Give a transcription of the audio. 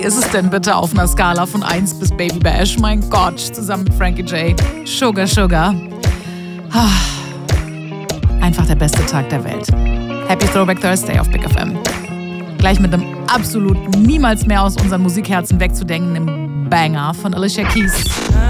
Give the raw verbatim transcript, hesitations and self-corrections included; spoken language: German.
ist es denn bitte auf einer Skala von eins bis Baby Bash? Mein Gott, zusammen mit Frankie J. Sugar, Sugar. Einfach der beste Tag der Welt. Happy Throwback Thursday auf Big F M. Gleich mit einem absolut niemals mehr aus unseren Musikherzen wegzudenkenden Banger von Alicia Keys.